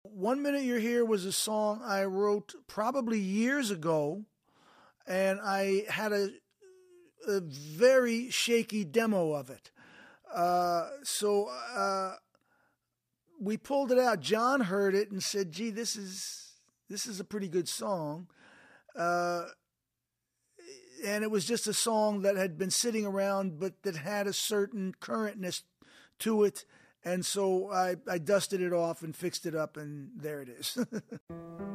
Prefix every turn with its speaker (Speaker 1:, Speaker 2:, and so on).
Speaker 1: One Minute You're Here was a song I wrote probably years ago, and I had a very shaky demo of it. So we pulled it out. John heard it and said, "Gee, this is a pretty good song." And it was just a song that had been sitting around, but that had a certain currentness to it. And so I dusted it off and fixed it up, and there it is.